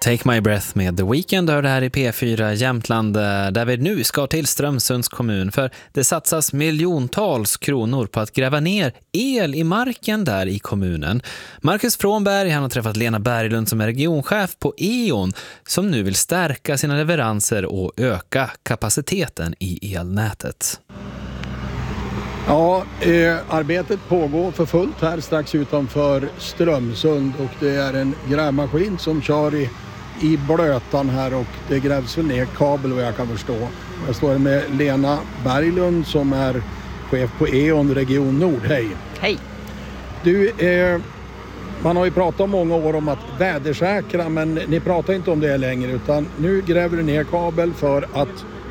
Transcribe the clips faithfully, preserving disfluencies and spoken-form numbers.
Take My Breath med The Weeknd hör det här i P fyra Jämtland, där vi nu ska till Strömsunds kommun, för det satsas miljontals kronor på att gräva ner el i marken där i kommunen. Marcus Frånberg, han har träffat Lena Berglund som är regionchef på E.ON, som nu vill stärka sina leveranser och öka kapaciteten i elnätet. Ja, eh, arbetet pågår för fullt här strax utanför Strömsund, och det är en grävmaskin som kör i, i blötan här, och det grävs väl ner kabel vad jag kan förstå. Jag står med Lena Berglund som är chef på E.ON Region Nord. Hej! Hej! Du, eh, man har ju pratat om många år om att vädersäkra, men ni pratar inte om det längre, utan nu gräver du ner kabel för att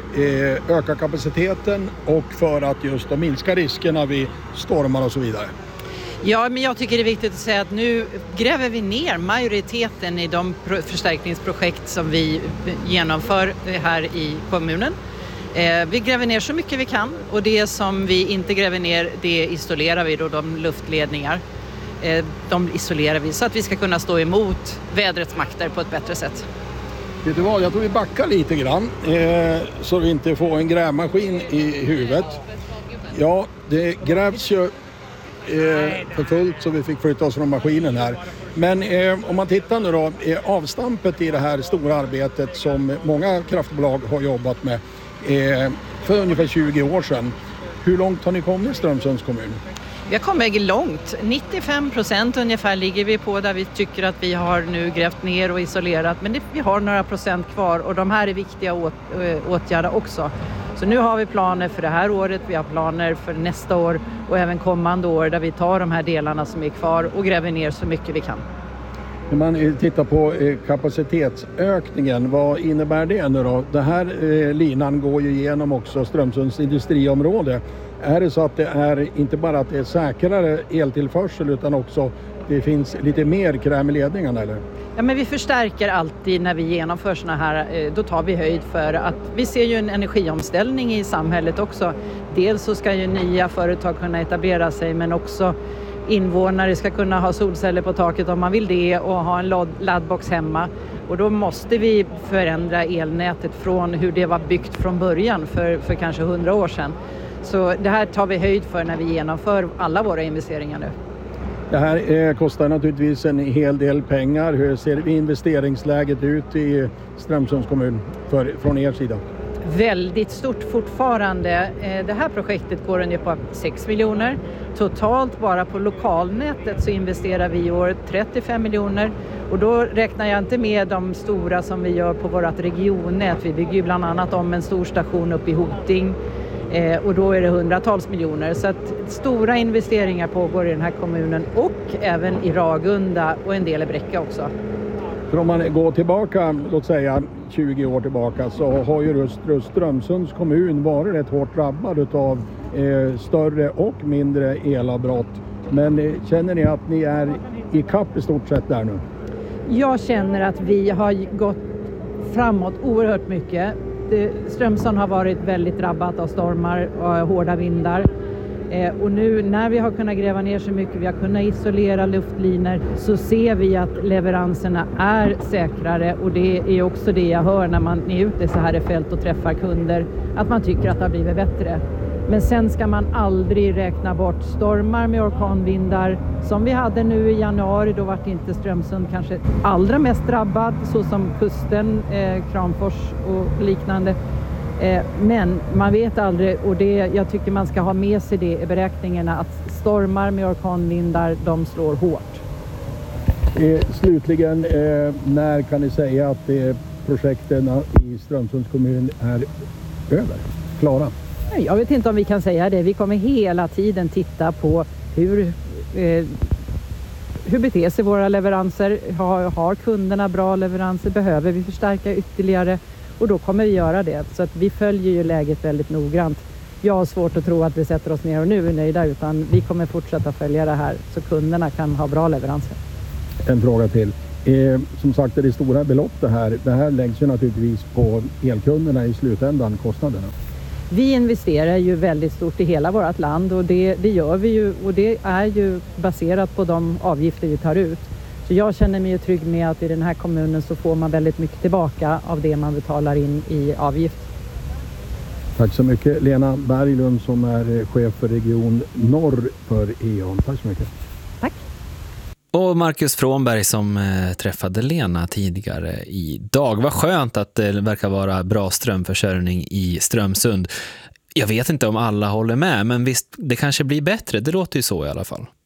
öka kapaciteten och för att just då minska riskerna vid stormar och så vidare. Ja, men jag tycker det är viktigt att säga att nu gräver vi ner majoriteten i de förstärkningsprojekt som vi genomför här i kommunen. Vi gräver ner så mycket vi kan, och det som vi inte gräver ner, det isolerar vi då, de luftledningar. De isolerar vi så att vi ska kunna stå emot vädrets makter på ett bättre sätt. Vet du vad, jag tror vi backar lite grann eh, så vi inte får en grävmaskin i huvudet. Ja, det grävs ju eh, för fullt så vi fick flytta oss från maskinen här. Men eh, om man tittar nu då, eh, avstampet i det här stora arbetet som många kraftbolag har jobbat med eh, för ungefär tjugo år sedan. Hur långt har ni kommit i Strömsunds kommun? Vi har kommit långt. nittiofem procent ungefär ligger vi på där vi tycker att vi har nu grävt ner och isolerat. Men det, vi har några procent kvar, och de här är viktiga åt, åtgärder också. Så nu har vi planer för det här året, vi har planer för nästa år och även kommande år där vi tar de här delarna som är kvar och gräver ner så mycket vi kan. När man tittar på kapacitetsökningen, vad innebär det nu då? Den här linan går ju igenom också Strömsunds industriområde. Är det så att det är inte bara att det är säkrare eltillförsel, utan också det finns lite mer kräm i ledningarna, eller? Ja, men vi förstärker alltid när vi genomför såna här, då tar vi höjd för att vi ser ju en energiomställning i samhället också. Dels så ska ju nya företag kunna etablera sig, men också invånare ska kunna ha solceller på taket om man vill det och ha en laddbox hemma. Och då måste vi förändra elnätet från hur det var byggt från början för, för kanske hundra år sedan. Så det här tar vi höjd för när vi genomför alla våra investeringar nu. Det här eh, kostar naturligtvis en hel del pengar. Hur ser investeringsläget ut i Strömsunds kommun för, från er sida? Väldigt stort fortfarande. Det här projektet går ner på sex miljoner. Totalt bara på lokalnätet så investerar vi i år trettiofem miljoner. Och då räknar jag inte med de stora som vi gör på vårt regionnät. Vi bygger ju bland annat om en stor station uppe i Hoting. Och då är det hundratals miljoner. Så att stora investeringar pågår i den här kommunen och även i Ragunda och en del i Bräcka också. För om man går tillbaka, låt säga tjugo år tillbaka, så har ju just Strömsunds kommun varit rätt hårt drabbad av eh, större och mindre elavbrott. Men eh, känner ni att ni är i kapp i stort sett där nu? Jag känner att vi har gått framåt oerhört mycket. Strömsund har varit väldigt drabbat av stormar och hårda vindar. Eh, och nu när vi har kunnat gräva ner så mycket, vi har kunnat isolera luftlinor, så ser vi att leveranserna är säkrare, och det är också det jag hör när man är ute så här i fält och träffar kunder, att man tycker att det har blivit bättre. Men sen ska man aldrig räkna bort stormar med orkanvindar som vi hade nu i januari. Då var det inte Strömsund kanske allra mest drabbad, så som kusten, eh, Kramfors och liknande. Men man vet aldrig, och det, jag tycker man ska ha med sig det i beräkningarna, att stormar med orkanvindar, de slår hårt. Eh, slutligen, eh, när kan ni säga att eh, projekten i Strömsunds kommun är över, klara? Jag vet inte om vi kan säga det. Vi kommer hela tiden titta på hur, eh, hur beter sig våra leveranser. Har, har kunderna bra leveranser? Behöver vi förstärka ytterligare? Och då kommer vi göra det. Så att vi följer ju läget väldigt noggrant. Jag har svårt att tro att vi sätter oss ner och nu är nöjda, utan vi kommer fortsätta följa det här så kunderna kan ha bra leveranser. En fråga till. Eh, som sagt, är det stora belopp det här. Det här läggs ju naturligtvis på elkunderna i slutändan, kostnaderna. Vi investerar ju väldigt stort i hela vårt land, och det, det gör vi ju, och det är ju baserat på de avgifter vi tar ut. Så jag känner mig ju trygg med att i den här kommunen så får man väldigt mycket tillbaka av det man betalar in i avgift. Tack så mycket Lena Berglund som är chef för region norr för E O N. Tack så mycket. Tack. Och Marcus Frånberg som eh, träffade Lena tidigare idag. Vad skönt att det verkar vara bra strömförsörjning i Strömsund. Jag vet inte om alla håller med, men visst, det kanske blir bättre. Det låter ju så i alla fall.